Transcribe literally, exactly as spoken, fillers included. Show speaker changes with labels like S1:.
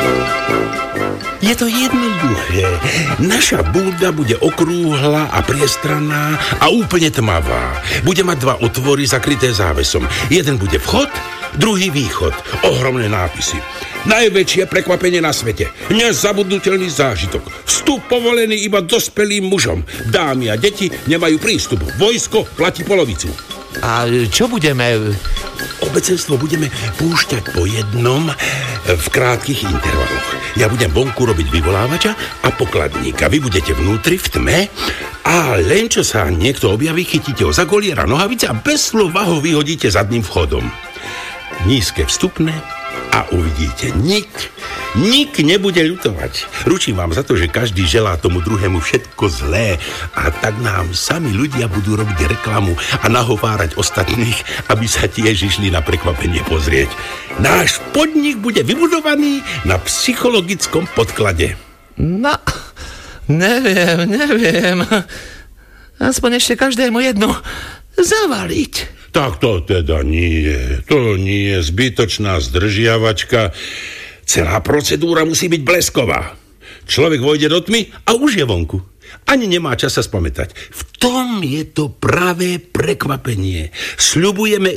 S1: Je to jednoduché. Naša búda bude okrúhla a priestranná a úplne tmavá. Bude mať dva otvory zakryté závesom. Jeden bude vchod, druhý východ. Ohromné nápisy. Najväčšie prekvapenie na svete. Nezabudnutelný zážitok. Vstup povolený iba dospelým mužom. Dámy a deti nemajú prístup. Vojsko platí polovicu.
S2: A čo budeme...
S1: Obecenstvo budeme púšťať po jednom v krátkych intervaloch. Ja budem vonku robiť vyvolávača a pokladníka. Vy budete vnútri v tme a len čo sa niekto objaví, chytíte ho za goliera nohavice a bez slova ho vyhodíte zadným vchodom. Nízke vstupné a uvidíte, nik, nik nebude ľutovať. Ručím vám za to, že každý želá tomu druhému všetko zlé a tak nám sami ľudia budú robiť reklamu a nahovárať ostatných, aby sa tiež išli na prekvapenie pozrieť. Náš podnik bude vybudovaný na psychologickom podklade.
S2: No, neviem, neviem. Aspoň ešte každému jedno zavaliť.
S1: Tak to teda nie, to nie je zbytočná zdržiavačka. Celá procedúra musí byť blesková. Človek vojde do tmy a už je vonku. Ani nemá čas sa spamätať. V tom je to pravé prekvapenie. Sľubujeme